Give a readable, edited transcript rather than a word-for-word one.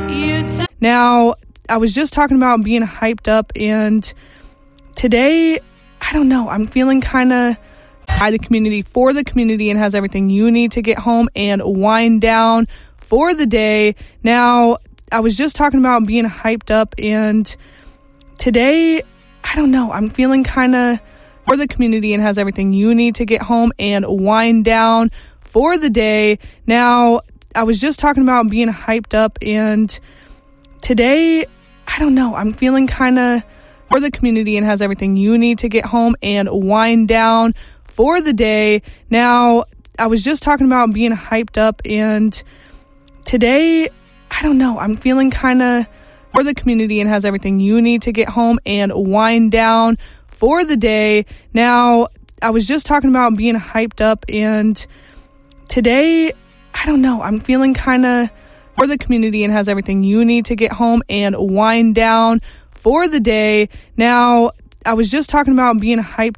Now, I was just talking about being hyped up, and today, I don't know, I'm feeling kind of by the community, for the community, and has everything you need to get home and wind down for the day. Now, I was just talking about being hyped up, and today, I don't know, I'm feeling kind of for the community and has everything you need to get home and wind down for the day. Now, I was just talking about being hyped up, and today, I don't know, I'm feeling kind of for the community and has everything you need to get home and wind down for the day. Now, I was just talking about being hyped up, and today, I don't know, I'm feeling kind of for the community and has everything you need to get home and wind down for the day. Now, I was just talking about being hyped up, and today, I don't know, I'm feeling kind of for the community and has everything you need to get home and wind down for the day. Now, I was just talking about being hyped